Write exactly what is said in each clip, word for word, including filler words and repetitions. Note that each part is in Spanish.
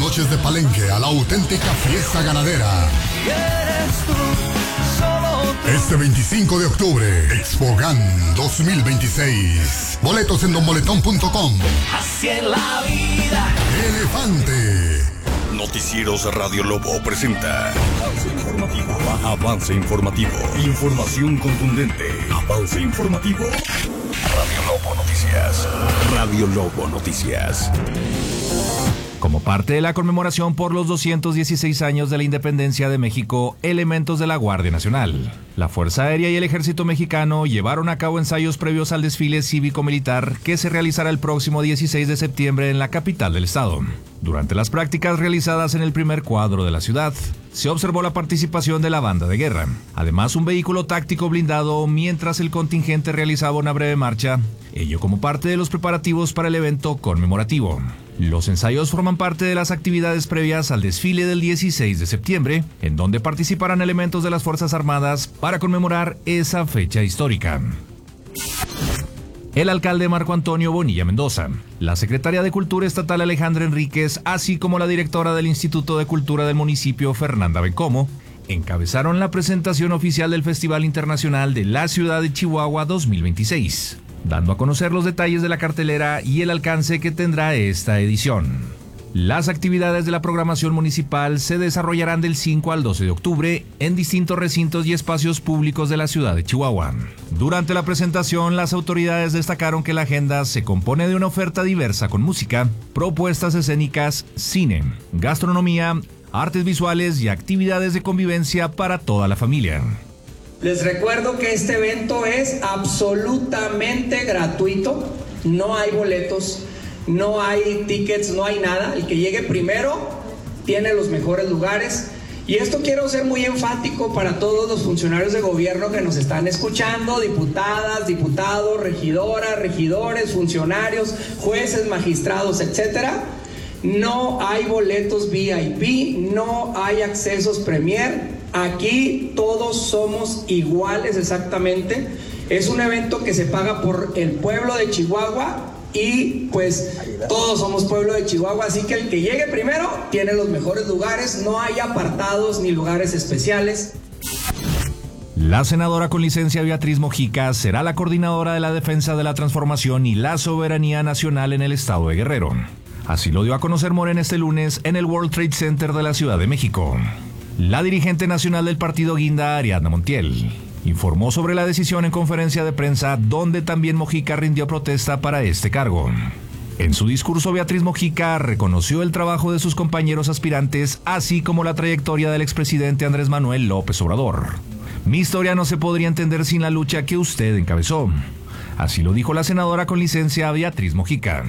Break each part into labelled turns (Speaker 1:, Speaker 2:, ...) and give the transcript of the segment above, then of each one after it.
Speaker 1: noches de Palenque a la auténtica fiesta ganadera. Este veinticinco de octubre, ExpoGAN dos mil veintiséis. Boletos en don boletón punto com.
Speaker 2: Así es la vida.
Speaker 1: Elefante.
Speaker 3: Noticieros Radio Lobo presenta Avance Informativo. Avance Informativo. Información contundente. Avance Informativo. Radio Lobo Noticias. Radio Lobo Noticias.
Speaker 4: Como parte de la conmemoración por los doscientos dieciséis años de la independencia de México, elementos de la Guardia Nacional, la Fuerza Aérea y el Ejército Mexicano llevaron a cabo ensayos previos al desfile cívico-militar que se realizará el próximo dieciséis de septiembre en la capital del estado. Durante las prácticas realizadas en el primer cuadro de la ciudad, se observó la participación de la banda de guerra, además un vehículo táctico blindado mientras el contingente realizaba una breve marcha, ello como parte de los preparativos para el evento conmemorativo. Los ensayos forman parte de las actividades previas al desfile del dieciséis de septiembre, en donde participarán elementos de las Fuerzas Armadas para conmemorar esa fecha histórica. El alcalde Marco Antonio Bonilla Mendoza, la secretaria de Cultura Estatal Alejandra Enríquez, así como la directora del Instituto de Cultura del municipio Fernanda Bencomo, encabezaron la presentación oficial del Festival Internacional de la Ciudad de Chihuahua dos mil veintiséis, dando a conocer los detalles de la cartelera y el alcance que tendrá esta edición. Las actividades de la programación municipal se desarrollarán del cinco al doce de octubre en distintos recintos y espacios públicos de la ciudad de Chihuahua. Durante la presentación, las autoridades destacaron que la agenda se compone de una oferta diversa con música, propuestas escénicas, cine, gastronomía, artes visuales y actividades de convivencia para toda la familia.
Speaker 5: Les recuerdo que este evento es absolutamente gratuito, no hay boletos, no hay tickets, no hay nada. El que llegue primero tiene los mejores lugares. Y esto quiero ser muy enfático para todos los funcionarios de gobierno que nos están escuchando, diputadas, diputados, regidoras, regidores, funcionarios, jueces, magistrados, etcétera. No hay boletos V I P, no hay accesos Premier. Aquí todos somos iguales exactamente. Es un evento que se paga por el pueblo de Chihuahua y pues todos somos pueblo de Chihuahua, así que el que llegue primero tiene los mejores lugares, no hay apartados ni lugares especiales.
Speaker 4: La senadora con licencia Beatriz Mojica será la coordinadora de la defensa de la transformación y la soberanía nacional en el estado de Guerrero. Así lo dio a conocer Morena este lunes en el World Trade Center de la Ciudad de México. La dirigente nacional del partido Guinda, Ariadna Montiel, informó sobre la decisión en conferencia de prensa, donde también Mojica rindió protesta para este cargo. En su discurso, Beatriz Mojica reconoció el trabajo de sus compañeros aspirantes, así como la trayectoria del expresidente Andrés Manuel López Obrador. Mi historia no se podría entender sin la lucha que usted encabezó. Así lo dijo la senadora con licencia Beatriz Mojica.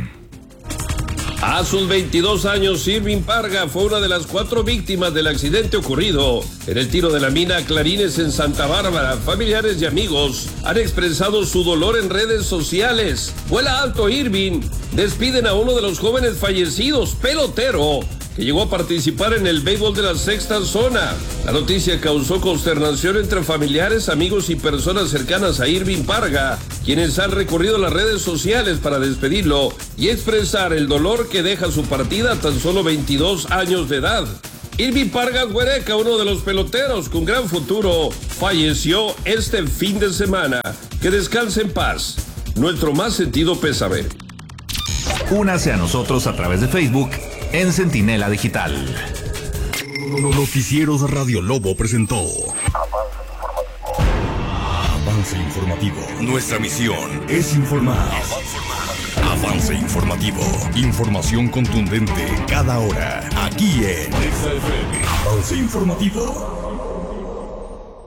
Speaker 6: A sus veintidós años, Irving Parga fue una de las cuatro víctimas del accidente ocurrido en el tiro de la mina Clarines en Santa Bárbara. Familiares y amigos han expresado su dolor en redes sociales. Vuela alto, Irving. Despiden a uno de los jóvenes fallecidos, pelotero, que llegó a participar en el béisbol de la sexta zona. La noticia causó consternación entre familiares, amigos y personas cercanas a Irving Parga, quienes han recorrido las redes sociales para despedirlo y expresar el dolor que deja su partida a tan solo veintidós años de edad. Irving Parga Huereca, uno de los peloteros con gran futuro, falleció este fin de semana. Que descanse en paz. Nuestro más sentido pésame.
Speaker 4: Únase a nosotros a través de Facebook en Centinela Digital.
Speaker 3: Noticieros Radio Lobo presentó Avance Informativo. Nuestra misión es informar. Avance Informativo. Información contundente cada hora. Aquí en Avance Informativo.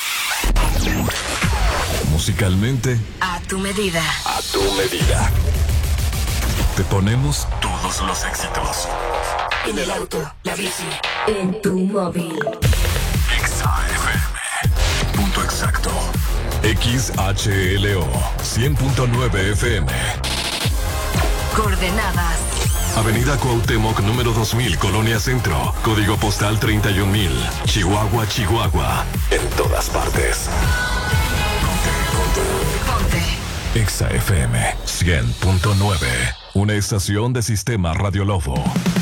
Speaker 3: Musicalmente,
Speaker 7: a tu medida.
Speaker 3: A tu medida. Te ponemos todos los éxitos.
Speaker 7: En el auto, la bici, en tu móvil.
Speaker 3: X A F M. Punto exacto. X H L O cien punto nueve F M.
Speaker 7: Coordenadas.
Speaker 3: Avenida Cuauhtémoc número dos mil, Colonia Centro. Código postal treinta y un mil. Chihuahua, Chihuahua. En todas partes. Ponte, ponte.
Speaker 7: Ponte.
Speaker 3: X A F M cien punto nueve. Una estación de Sistema Radio Lobo.